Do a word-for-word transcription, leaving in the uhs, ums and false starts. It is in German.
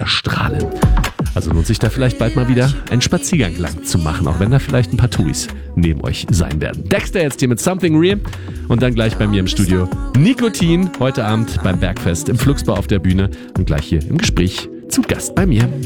strahlen. Also lohnt sich da vielleicht bald mal wieder einen Spaziergang lang zu machen, auch wenn da vielleicht ein paar Touris neben euch sein werden. Dexter jetzt hier mit Something Real und dann gleich bei mir im Studio Nikotin, heute Abend beim Bergfest im Fluxbau auf der Bühne und gleich hier im Gespräch zu Gast bei mir.